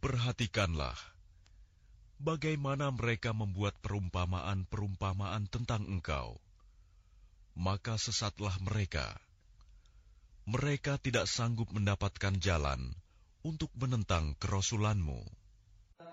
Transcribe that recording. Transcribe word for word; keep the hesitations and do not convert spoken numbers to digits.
Perhatikanlah bagaimana mereka membuat perumpamaan-perumpamaan tentang engkau. Maka sesatlah mereka. Mereka tidak sanggup mendapatkan jalan untuk menentang kerasulanmu.